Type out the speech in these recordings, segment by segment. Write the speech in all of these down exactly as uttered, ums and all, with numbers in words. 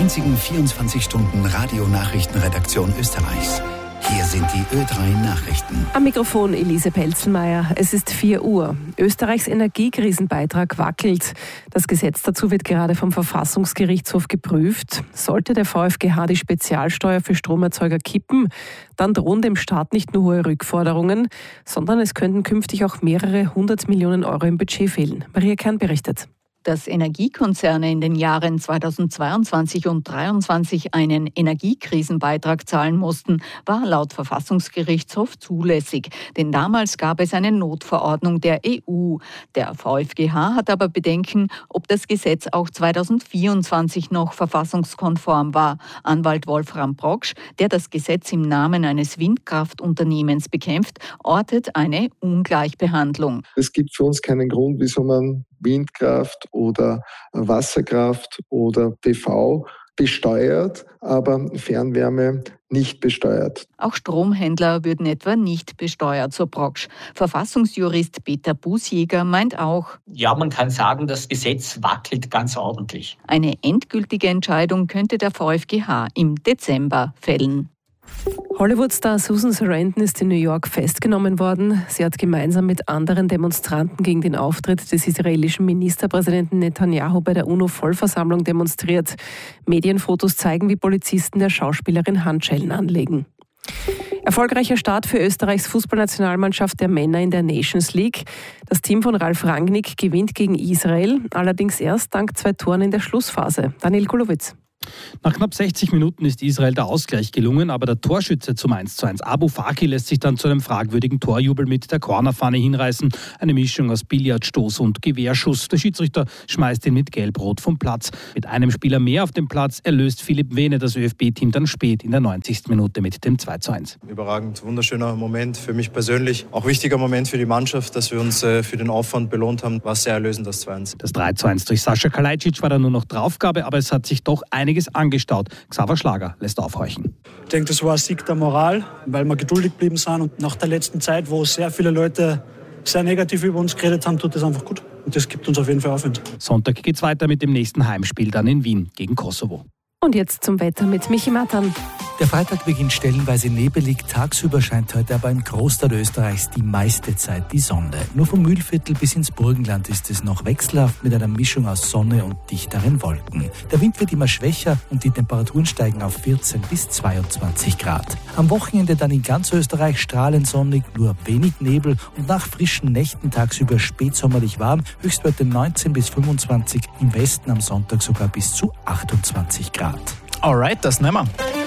einzigen vierundzwanzig Stunden Radionachrichtenredaktion Österreichs. Hier sind die Ö drei Nachrichten. Am Mikrofon Elise Pelzelmeier. Es ist vier Uhr. Österreichs Energiekrisenbeitrag wackelt. Das Gesetz dazu wird gerade vom Verfassungsgerichtshof geprüft. Sollte der VfGH die Spezialsteuer für Stromerzeuger kippen, dann drohen dem Staat nicht nur hohe Rückforderungen, sondern es könnten künftig auch mehrere hundert Millionen Euro im Budget fehlen. Maria Kern berichtet. Dass Energiekonzerne in den Jahren zweitausendzweiundzwanzig und zweitausenddreiundzwanzig einen Energiekrisenbeitrag zahlen mussten, war laut Verfassungsgerichtshof zulässig. Denn damals gab es eine Notverordnung der E U. Der VfGH hat aber Bedenken, ob das Gesetz auch zweitausendvierundzwanzig noch verfassungskonform war. Anwalt Wolfram Proksch, der das Gesetz im Namen eines Windkraftunternehmens bekämpft, ortet eine Ungleichbehandlung. Es gibt für uns keinen Grund, wieso man Windkraft oder Wasserkraft oder P V besteuert, aber Fernwärme nicht besteuert. Auch Stromhändler würden etwa nicht besteuert, so Proksch. Verfassungsjurist Peter Bußjäger meint auch: Ja, man kann sagen, das Gesetz wackelt ganz ordentlich. Eine endgültige Entscheidung könnte der VfGH im Dezember fällen. Hollywood-Star Susan Sarandon ist in New York festgenommen worden. Sie hat gemeinsam mit anderen Demonstranten gegen den Auftritt des israelischen Ministerpräsidenten Netanyahu bei der UNO-Vollversammlung demonstriert. Medienfotos zeigen, wie Polizisten der Schauspielerin Handschellen anlegen. Erfolgreicher Start für Österreichs Fußballnationalmannschaft der Männer in der Nations League. Das Team von Ralf Rangnick gewinnt gegen Israel, allerdings erst dank zwei Toren in der Schlussphase. Daniel Kulowitz. Nach knapp sechzig Minuten ist Israel der Ausgleich gelungen, aber der Torschütze zum eins zu eins, Abu Faki, lässt sich dann zu einem fragwürdigen Torjubel mit der Cornerpfanne hinreißen. Eine Mischung aus Billardstoß und Gewehrschuss. Der Schiedsrichter schmeißt ihn mit Gelb-Rot vom Platz. Mit einem Spieler mehr auf dem Platz erlöst Philipp Wehne das ÖFB-Team dann spät in der neunzigsten Minute mit dem zwei zu eins. Überragend, wunderschöner Moment für mich persönlich. Auch wichtiger Moment für die Mannschaft, dass wir uns für den Aufwand belohnt haben. War sehr erlösend, das zwei eins. Das drei zu eins durch Sascha Kalajdzic war dann nur noch Draufgabe, aber es hat sich doch einiges angestaut. Xaver Schlager lässt aufhorchen. Ich denke, das war ein Sieg der Moral, weil wir geduldig geblieben sind. Und nach der letzten Zeit, wo sehr viele Leute sehr negativ über uns geredet haben, tut das einfach gut. Und das gibt uns auf jeden Fall Aufwind. Sonntag geht's weiter mit dem nächsten Heimspiel dann in Wien gegen Kosovo. Und jetzt zum Wetter mit Michi Matan. Der Freitag beginnt stellenweise nebelig, tagsüber scheint heute aber im Großteil Österreichs die meiste Zeit die Sonne. Nur vom Mühlviertel bis ins Burgenland ist es noch wechselhaft mit einer Mischung aus Sonne und dichteren Wolken. Der Wind wird immer schwächer und die Temperaturen steigen auf vierzehn bis zweiundzwanzig Grad. Am Wochenende dann in ganz Österreich strahlend sonnig, nur wenig Nebel und nach frischen Nächten tagsüber spätsommerlich warm, Höchstwerte neunzehn bis fünfundzwanzig, im Westen am Sonntag sogar bis zu achtundzwanzig Grad. Alright, das nehmen wir.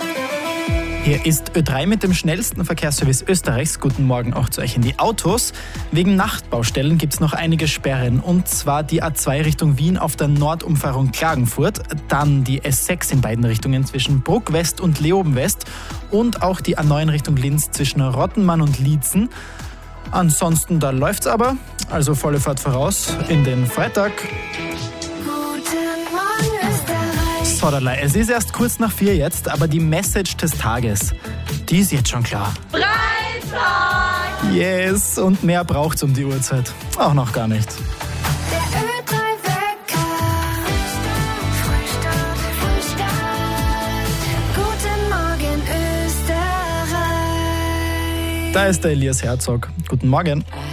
Hier ist Ö drei mit dem schnellsten Verkehrsservice Österreichs. Guten Morgen auch zu euch in die Autos. Wegen Nachtbaustellen gibt es noch einige Sperren. Und zwar die A zwei Richtung Wien auf der Nordumfahrung Klagenfurt. Dann die S sechs in beiden Richtungen zwischen Bruck West und Leoben West. Und auch die A neun Richtung Linz zwischen Rottenmann und Liezen. Ansonsten, da läuft's aber. Also volle Fahrt voraus in den Freitag. Sodalei. Es ist erst kurz nach vier jetzt, aber die Message des Tages, die ist jetzt schon klar. Freitag! Yes, und mehr braucht's um die Uhrzeit. Auch noch gar nicht. Der Ö drei Wecker. Frühstart, Frühstart. Guten Morgen, Österreich. Da ist der Elias Herzog. Guten Morgen.